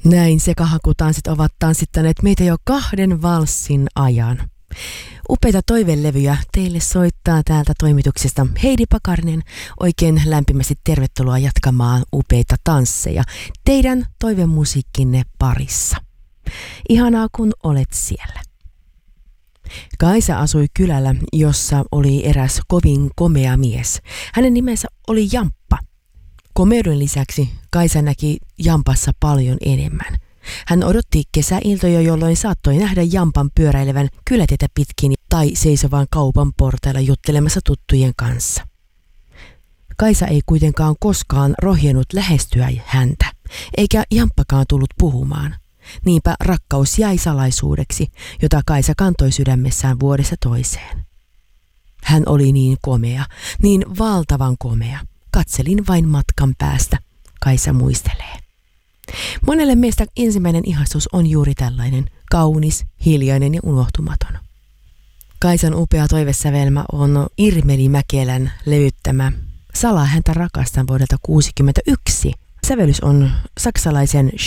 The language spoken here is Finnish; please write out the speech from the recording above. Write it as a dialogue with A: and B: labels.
A: Näin sekahakutanssit ovat tanssittaneet meitä jo 2 valssin ajan. Upeita toivelevyjä teille soittaa täältä toimituksesta Heidi Pakarinen. Oikein lämpimästi tervetuloa jatkamaan upeita tansseja teidän toivemusiikkinne parissa. Ihanaa kun olet siellä. Kaisa asui kylällä, jossa oli eräs kovin komea mies. Hänen nimensä oli Jamppa. Komeuden lisäksi Kaisa näki Jampassa paljon enemmän. Hän odotti kesäiltoja, jolloin saattoi nähdä Jampan pyöräilevän kylätietä pitkin tai seisovan kaupan portailla juttelemassa tuttujen kanssa. Kaisa ei kuitenkaan koskaan rohjennut lähestyä häntä, eikä Jamppakaan tullut puhumaan. Niinpä rakkaus jäi salaisuudeksi, jota Kaisa kantoi sydämessään vuodesta toiseen. Hän oli niin komea, niin valtavan komea. Katselin vain matkan päästä, Kaisa muistelee. Monelle meistä ensimmäinen ihastus on juuri tällainen, kaunis, hiljainen ja unohtumaton. Kaisan upea toivesävelmä on Irmeli Mäkelän levyttämä Salaa häntä rakastan vuodelta 1961. Sävellys on saksalaisen